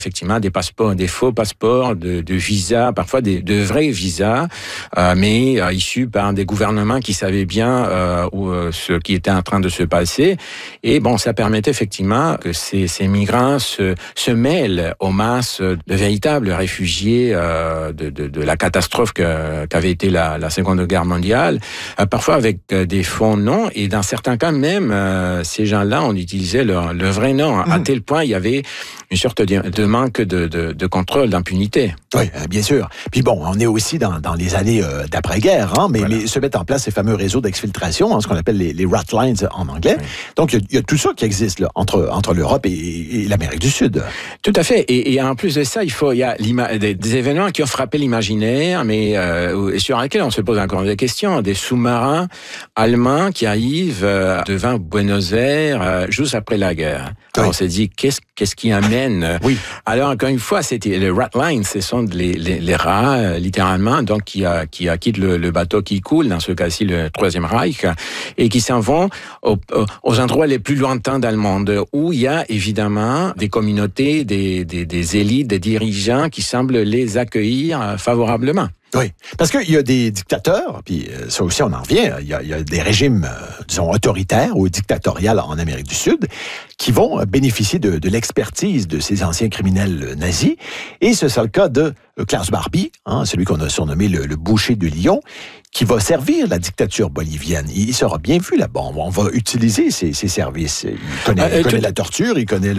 effectivement des passeports, des faux passeports, de visas, parfois de vrais visas, mais issus par des gouvernements qui savaient bien ce qui était en train de se passer. Et bon, ça permettait effectivement que ces migrants se mêlent aux masses de véritables réfugiés de la catastrophe qu'avait été la Seconde Guerre mondiale, parfois avec des faux noms, et dans certains cas même, ces gens-là, on utilisait le vrai nom, à tel point il y avait une sorte de manque de contrôle, d'impunité. Oui, bien sûr. Puis bon, on est aussi dans les années d'après-guerre, hein, mais se mettent en place ces fameux réseaux d'exfiltration, ce qu'on appelle les rat lines en anglais. Oui. Donc, il y a tout ça qui existe là, entre l'Europe et l'Amérique du Sud. Tout à fait. Et en plus de ça, il y a des événements qui ont frappé l'imaginaire, mais sur lesquels on se pose encore des questions. Des sous-marins allemands qui arrivent devant Buenos Aires juste après la guerre. Alors, on s'est dit, qu'est-ce qui amène? Oui. Alors, encore une fois, c'était les rat lines, ce sont les rats, littéralement, donc qui quittent le bateau qui coule, dans ce cas-ci le Troisième Reich, et qui s'en vont aux endroits les plus lointains dans le monde, où il y a évidemment des communautés, des élites, des dirigeants qui semblent les accueillir favorablement. Oui, parce qu'il y a des dictateurs, puis ça aussi on en revient, il y a des régimes, disons, autoritaires ou dictatoriales en Amérique du Sud qui vont bénéficier de l'expertise de ces anciens criminels nazis. Et c'est le cas de Klaus Barbie, celui qu'on a surnommé le boucher de Lyon, qui va servir la dictature bolivienne. Il sera bien vu là-bas. On va utiliser ses services. Il connaît la torture, il connaît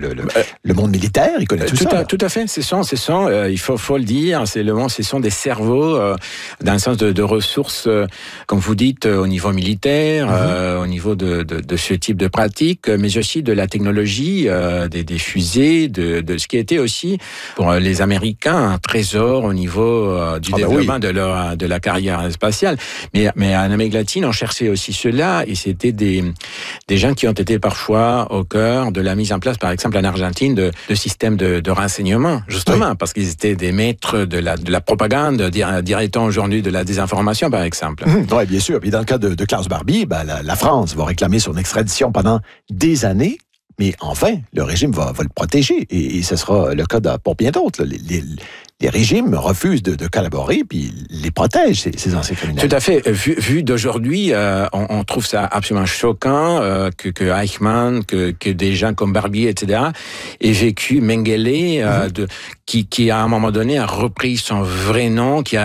le monde militaire, il connaît tout ça. Tout à fait. Ce sont, il faut le dire, ce sont des cerveaux dans le sens de ressources, comme vous dites, au niveau militaire, au niveau de ce type de pratique, mais aussi de la technologie, des fusées, de ce qui était aussi pour les Américains un trésor au niveau du développement de la carrière spatiale. Mais en Amérique latine, on cherchait aussi cela, et c'était des gens qui ont été parfois au cœur de la mise en place, par exemple en Argentine, de systèmes de renseignement, justement, parce qu'ils étaient des maîtres de la propagande, dirait-on aujourd'hui de la désinformation, par exemple. Oui, bien sûr. Puis dans le cas de Klaus Barbie, la France va réclamer son extradition pendant des années. Mais enfin, le régime va le protéger. Et ce sera le cas pour bien d'autres. Les régimes refusent de collaborer, puis les protègent, ces anciens criminels. Tout à fait. Vu d'aujourd'hui, on trouve ça absolument choquant que Eichmann, que des gens comme Barbie, etc., aient vécu Mengele, qui à un moment donné a repris son vrai nom, qui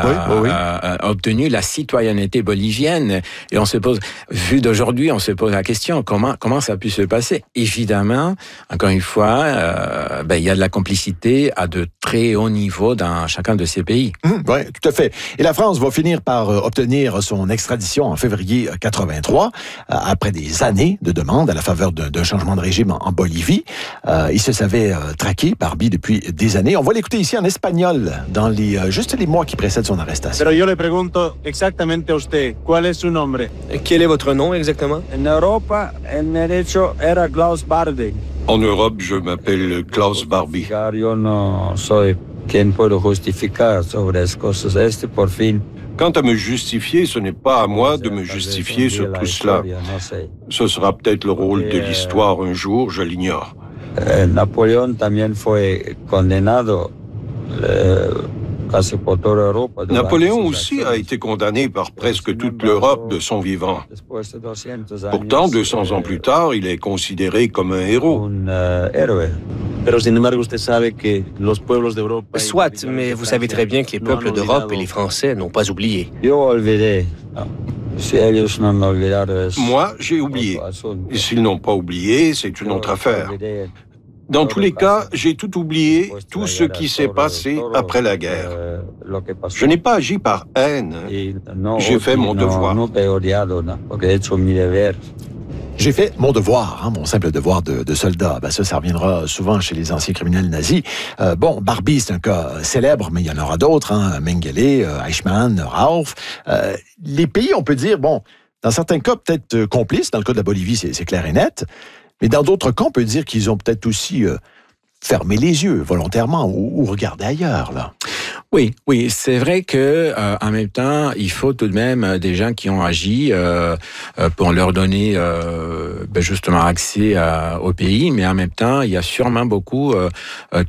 a obtenu la citoyenneté bolivienne. Et on se pose, vu d'aujourd'hui, on se pose la question, comment ça a pu se passer? Évidemment, encore une fois, il y a de la complicité à de très hauts niveaux dans chacun de ces pays. Oui, tout à fait. Et la France va finir par obtenir son extradition en février 83, après des années de demande à la faveur d'un changement de régime en Bolivie. Il se savait traqué, Barbie, depuis des années. On va l'écouter ici en espagnol, dans juste les mois qui précèdent son arrestation. Pero yo le pregunto exactamente a usted, ¿cuál es su nombre? Quel est votre nom exactement? En Europa, el derecho era Klaus Barbie. En Europe, je m'appelle Klaus Barbie. Yo no soy quien puedo justificar sobre las cosas. Por fin. Quant à me justifier, ce n'est pas à moi de me justifier sur tout cela. Ce sera peut-être le rôle de l'histoire un jour, je l'ignore. Napoléon también fue condenado. Napoléon aussi a été condamné par presque toute l'Europe de son vivant. Pourtant, 200 ans plus tard, il est considéré comme un héros. Soit, mais vous savez très bien que les peuples d'Europe et les Français n'ont pas oublié. Moi, j'ai oublié. Et s'ils n'ont pas oublié, c'est une autre affaire. Dans tous les cas, j'ai tout oublié, tout ce qui s'est passé après la guerre. Je n'ai pas agi par haine. J'ai fait mon devoir. J'ai fait mon devoir, mon simple devoir de soldat. Ça reviendra souvent chez les anciens criminels nazis. Barbie, c'est un cas célèbre, mais il y en aura d'autres. Mengele, Eichmann, Rauf. Les pays, on peut dire, dans certains cas, peut-être complices. Dans le cas de la Bolivie, c'est clair et net. Mais dans d'autres cas, on peut dire qu'ils ont peut-être aussi fermé les yeux volontairement ou regardé ailleurs, là. Oui, c'est vrai que en même temps, il faut tout de même des gens qui ont agi pour leur donner justement accès au pays, mais en même temps, il y a sûrement beaucoup